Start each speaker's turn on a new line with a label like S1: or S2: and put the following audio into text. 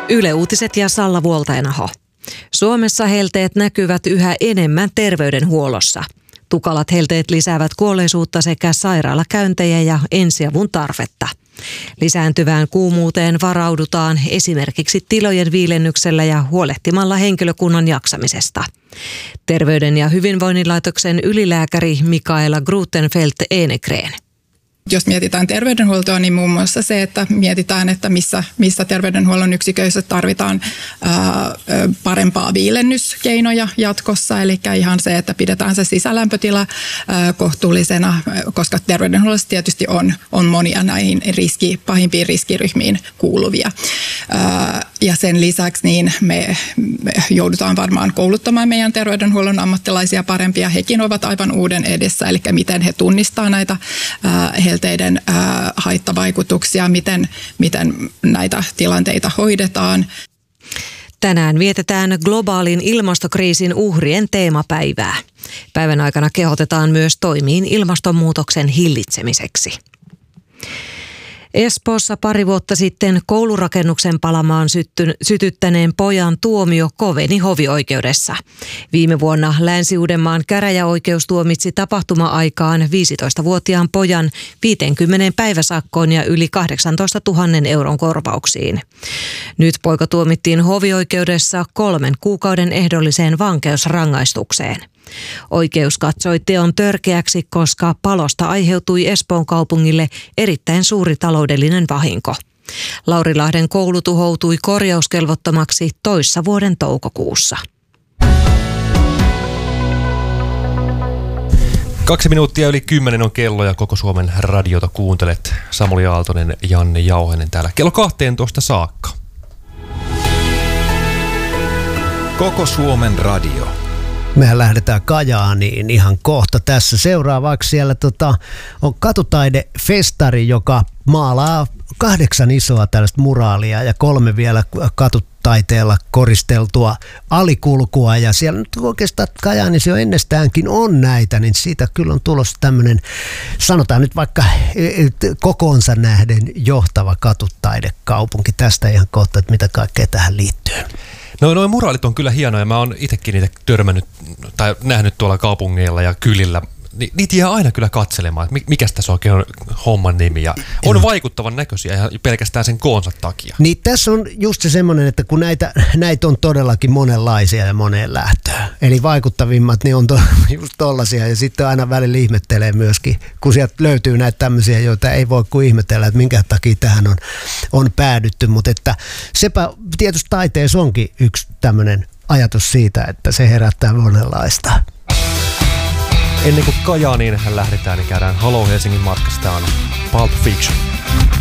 S1: Yle Uutiset ja Salla Vuoltainaho. Suomessa helteet näkyvät yhä enemmän terveydenhuollossa. Tukalat helteet lisäävät kuolleisuutta sekä sairaalakäyntejä ja ensiavun tarvetta. Lisääntyvään kuumuuteen varaudutaan esimerkiksi tilojen viilennyksellä ja huolehtimalla henkilökunnan jaksamisesta. Terveyden ja hyvinvoinnin laitoksen ylilääkäri Mikaela Grutenfeldt-Enegren.
S2: Jos mietitään terveydenhuoltoa, niin muun muassa se, että mietitään, että missä terveydenhuollon yksiköissä tarvitaan parempaa viilennyskeinoja jatkossa. Eli ihan se, että pidetään se sisälämpötila kohtuullisena, koska terveydenhuollossa tietysti on monia näihin pahimpiin riskiryhmiin kuuluvia. Ja sen lisäksi niin me joudutaan varmaan kouluttamaan meidän terveydenhuollon ammattilaisia parempia. Hekin ovat aivan uuden edessä, eli miten he tunnistaa näitä helteiden haittavaikutuksia, miten näitä tilanteita hoidetaan.
S1: Tänään vietetään globaalin ilmastokriisin uhrien teemapäivää. Päivän aikana kehotetaan myös toimiin ilmastonmuutoksen hillitsemiseksi. Espoossa pari vuotta sitten koulurakennuksen palamaan sytyttäneen pojan tuomio koveni hovioikeudessa. Viime vuonna Länsi-Uudenmaan käräjäoikeus tuomitsi tapahtuma-aikaan 15-vuotiaan pojan 50 päiväsakkoon ja yli 18 000 euron korvauksiin. Nyt poika tuomittiin hovioikeudessa 3 kuukauden ehdolliseen vankeusrangaistukseen. Oikeus katsoi teon törkeäksi, koska palosta aiheutui Espoon kaupungille erittäin suuri taloudellinen vahinko. Laurilahden koulu tuhoutui korjauskelvottomaksi toissa vuoden toukokuussa.
S3: 2 minuuttia yli 10 on kello ja koko Suomen radiota kuuntelet. Samuli Aaltonen, Janne Jauhanen täällä kello 12 saakka.
S4: Koko Suomen radio.
S5: Mehän lähdetään Kajaaniin ihan kohta tässä. Seuraavaksi siellä on katutaidefestari, joka maalaa 8 isoa tällaista muraalia ja 3 vielä katutaiteella koristeltua alikulkua. Ja siellä nyt oikeastaan Kajaanissa jo ennestäänkin on näitä, niin siitä kyllä on tulossa tämmöinen, sanotaan nyt vaikka kokoonsa nähden johtava katutaidekaupunki. Tästä ihan kohta, että mitä kaikkea tähän liittyy.
S3: No nuo muraalit on kyllä hienoja. Mä oon itsekin niitä törmännyt tai nähnyt tuolla kaupungeilla ja kylillä. Niitä jää aina kyllä katselemaan, että mikäs tässä oikein on homman nimi. Ja on vaikuttavan näköisiä ihan pelkästään sen koonsa takia.
S5: Niin tässä on just se semmoinen, että kun näitä on todellakin monenlaisia ja moneen lähtöön. Eli vaikuttavimmat niin on just tollaisia ja sitten aina välillä ihmettelee myöskin, kun sieltä löytyy näitä tämmöisiä, joita ei voi kuin ihmetellä, että minkä takia tähän on päädytty. Mutta että sepä tietysti taiteessa onkin yksi tämmöinen ajatus siitä, että se herättää monenlaista.
S3: Ennen kuin Kajaaniin lähdetään, niin käydään Hello Helsingin matkasta. Tämä on Pulp Fiction.